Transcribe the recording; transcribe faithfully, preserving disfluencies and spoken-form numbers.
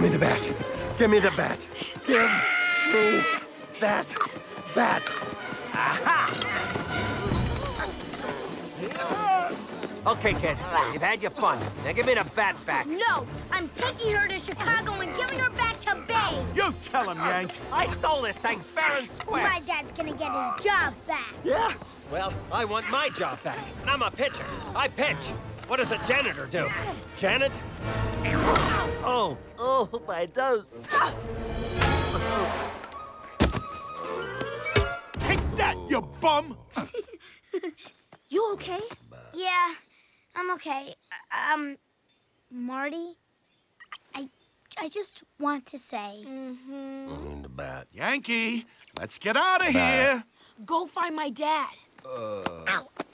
me the bat. Give me the bat. Give me that bat. Aha! Okay, kid. You've had your fun. Now give me the bat back. No! I'm taking her to Chicago and giving her back to Bay! You tell him, Yank. I stole this thing fair and square. My dad's gonna get his job back. Yeah? Well, I want my job back. And I'm a pitcher. I pitch. What does a janitor do? Janet? Oh. Oh, my nose. Take that, you bum! You okay? Yeah, I'm okay. Um, Marty, I, I just want to say. Mm-hmm. I mean the bat. Yankee, let's get out of here. Go find my dad. Uh... Ow.